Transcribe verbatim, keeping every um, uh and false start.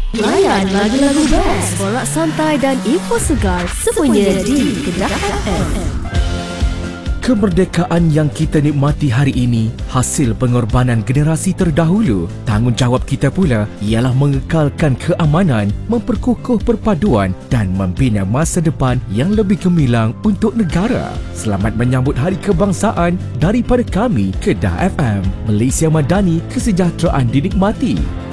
Layan lagu-lagu best, borak santai dan info segar semuanya di Kedah F M. Kemerdekaan yang kita nikmati hari ini hasil pengorbanan generasi terdahulu. Tanggungjawab kita pula ialah mengekalkan keamanan, memperkukuh perpaduan dan membina masa depan yang lebih gemilang untuk negara. Selamat menyambut Hari Kebangsaan daripada kami, Kedah F M. Malaysia Madani, kesejahteraan dinikmati.